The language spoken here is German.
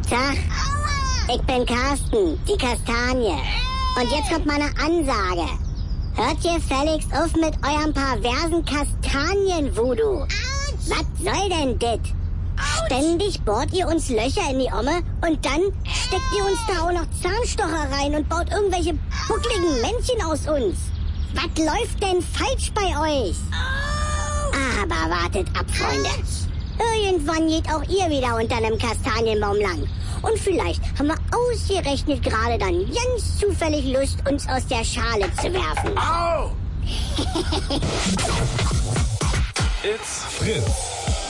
Tag, ich bin Carsten, die Kastanie. Und jetzt kommt meine Ansage. Hört ihr gefälligst auf mit eurem perversen Kastanien-Voodoo. Was soll denn dit? Ständig bohrt ihr uns Löcher in die Omme und dann steckt ihr uns da auch noch Zahnstocher rein und baut irgendwelche buckligen Männchen aus uns. Was läuft denn falsch bei euch? Aber wartet ab, Freunde. Irgendwann geht auch ihr wieder unter einem Kastanienbaum lang. Und vielleicht haben wir ausgerechnet gerade dann ganz zufällig Lust, uns aus der Schale zu werfen. Au! It's Fritz.